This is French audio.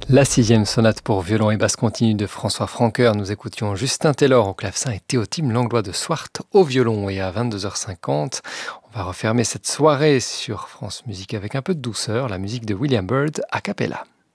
La sixième sonate pour violon et basse continue de François Francoeur. Nous écoutions Justin Taylor au clavecin et Théotime Langlois de Swart au violon. Et à 22h50, on va refermer cette soirée sur France Musique avec un peu de douceur, la musique de William Byrd a cappella.